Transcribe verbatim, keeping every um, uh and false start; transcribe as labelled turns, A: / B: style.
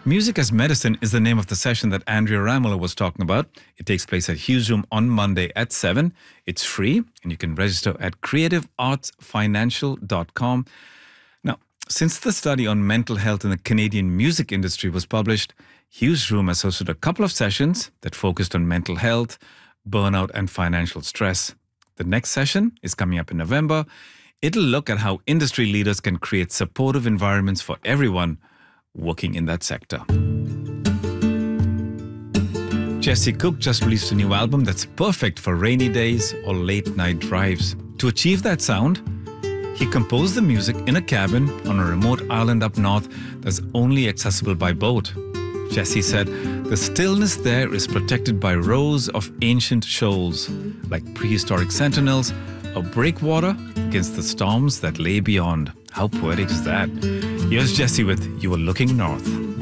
A: Music as Medicine is the name of the session that Andrea Ramola was talking about. It takes place at Hughes Room on Monday at seven. It's free and you can register at creative arts financial dot com. Now, since the study on mental health in the Canadian music industry was published, Hughes Room has hosted a couple of sessions that focused on mental health, burnout and financial stress. The next session is coming up in November. It'll look at how industry leaders can create supportive environments for everyone working in that sector. Jesse Cook just released a new album that's perfect for rainy days or late night drives. To achieve that sound, he composed the music in a cabin on a remote island up north that's only accessible by boat. Jesse said, the stillness there is protected by rows of ancient shoals, like prehistoric sentinels, a breakwater against the storms that lay beyond. How poetic is that? Here's Jesse with You Are Looking North.